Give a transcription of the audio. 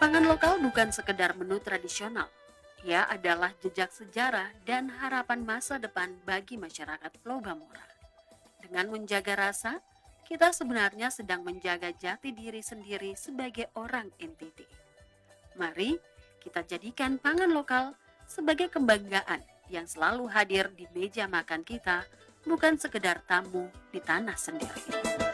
Pangan lokal bukan sekedar menu tradisional. Ia adalah jejak sejarah dan harapan masa depan bagi masyarakat Lobamora. Dengan menjaga rasa, kita sebenarnya sedang menjaga jati diri sendiri sebagai orang NTT. Mari kita jadikan pangan lokal sebagai kebanggaan yang selalu hadir di meja makan kita, bukan sekedar tamu di tanah sendiri.